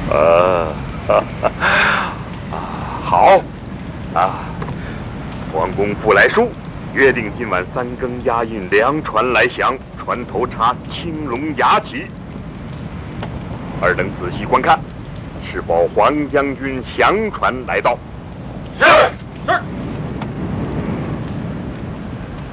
哈哈，好，关公复来书，约定今晚3更押运粮船来降，船头插青龙牙旗。尔等仔细观看，是否黄将军降船来到？